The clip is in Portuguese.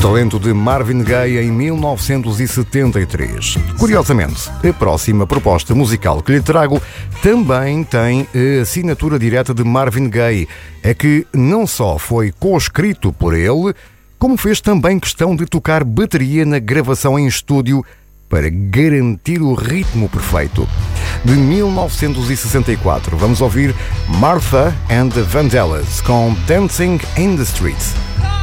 talento de Marvin Gaye em 1973. Curiosamente, a próxima proposta musical que lhe trago também tem a assinatura direta de Marvin Gaye. É que não só foi co-escrito por ele, como fez também questão de tocar bateria na gravação em estúdio para garantir o ritmo perfeito. De 1964, vamos ouvir Martha and the Vandellas com Dancing in the Streets.